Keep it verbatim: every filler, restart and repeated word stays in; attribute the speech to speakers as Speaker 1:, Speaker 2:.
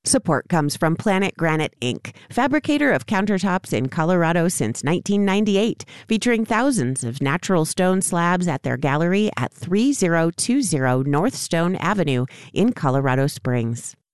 Speaker 1: Support comes from Planet Granite Incorporated, fabricator of countertops in Colorado since nineteen ninety-eight, featuring thousands of natural stone slabs at their gallery at thirty twenty North Stone Avenue in Colorado Springs.